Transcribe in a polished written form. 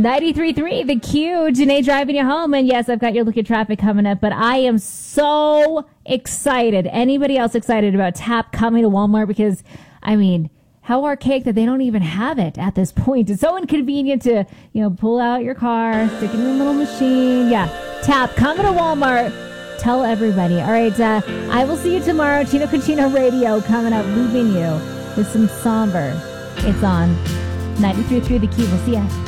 93.3, The Q. Janae driving you home. And yes, I've got your look at traffic coming up, but I am so excited. Anybody else excited about TAP coming to Walmart? Because, I mean, how archaic that they don't even have it at this point. It's so inconvenient to, pull out your car, stick it in a little machine. Yeah, TAP coming to Walmart. Tell everybody. All right, I will see you tomorrow. Chino Cucino Radio coming up, leaving you with some somber. It's on 93.3 The Q. We'll see ya.